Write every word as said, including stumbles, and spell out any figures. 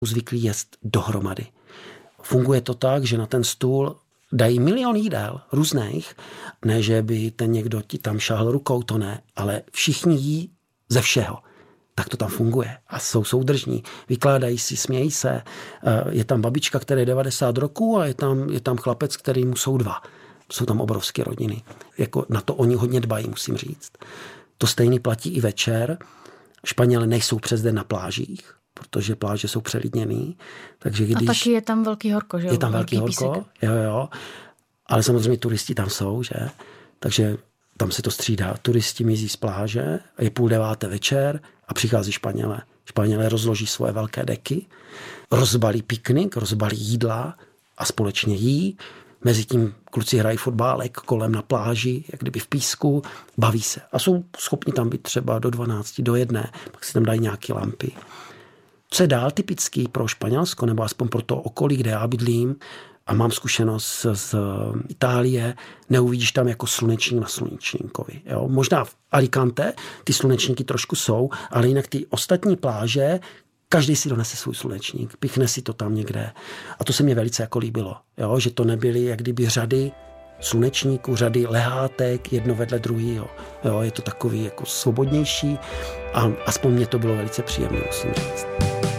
zvyklí jíst dohromady. Funguje to tak, že na ten stůl dají milion jídel různých, ne, že by ten někdo ti tam šáhl rukou, to ne, ale všichni jí ze všeho. Tak to tam funguje a jsou soudržní, vykládají si, smějí se. Je tam babička, která je devadesát roků a je tam, je tam chlapec, který mu jsou dva. Jsou tam obrovské rodiny. Jako na to oni hodně dbají, musím říct. To stejný platí i večer. Španělé nejsou přes den na plážích, protože pláže jsou přelidněný. Takže když... A taky je tam velký horko, že jo? Je tam velký, velký horko, písek. jo, jo. Ale samozřejmě turisti tam jsou, že? Takže tam se to střídá. Turisti mizí z pláže, je půl deváté večer a přichází Španělé. Španělé rozloží svoje velké deky, rozbalí piknik, rozbalí jídla a společně jí. Mezitím kluci hrají fotbálek kolem na pláži, jak kdyby v písku, baví se. A jsou schopni tam být třeba do dvanácti, do jedné, pak si tam dají nějaké lampy. Co je dál typický pro Španělsko, nebo aspoň pro to okolí, kde já bydlím, a mám zkušenost z Itálie, neuvidíš tam jako slunečník na slunečníkovi. Jo? Možná v Alicante ty slunečníky trošku jsou, ale jinak ty ostatní pláže, každý si donese svůj slunečník, pichne si to tam někde. A to se mi velice jako líbilo, jo? Že to nebyly jak kdyby řady slunečníků, řady lehátek, jedno vedle druhého. Jo? Je to takový jako svobodnější a aspoň mě to bylo velice příjemné, musím říct.